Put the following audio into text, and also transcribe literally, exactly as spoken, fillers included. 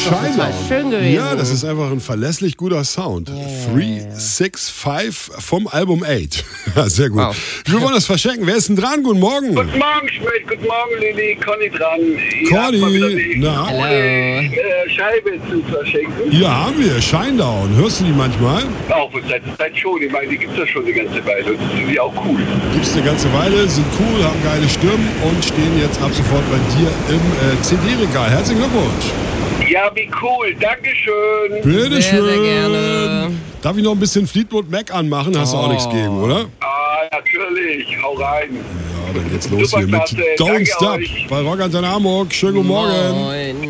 Shinedown. Schön gewesen. Ja, das ist einfach ein verlässlich guter Sound. Yeah. drei sechs fünf vom Album acht. Sehr gut. Wow. Wir wollen das verschenken. Wer ist denn dran? Guten Morgen. Guten Morgen, Schmidt. Guten Morgen, Lilly. Conny dran. Ihr Conny, habt mal wieder die na? coole, äh, Scheibe zu verschenken. Ja, haben wir. Shinedown. Hörst du die manchmal? Auch seit Zeit schon. Ich meine, die gibt es ja schon eine ganze Weile. Und das finde ich auch cool. Gibt's eine ganze Weile, sind cool, haben geile Stimmen und stehen jetzt ab sofort bei dir im äh, C D-Regal. Herzlichen Glückwunsch. Ja, wie cool. Dankeschön. Bitteschön. Sehr, sehr gerne. Darf ich noch ein bisschen Fleetwood Mac anmachen? Hast du auch Oh. nichts gegen, oder? Ah, natürlich. Hau rein. Ja, dann geht's los Super hier mit klasse. Don't Danke Stop euch. bei Rock Antenne Hamburg. Schönen guten Morgen. Moin.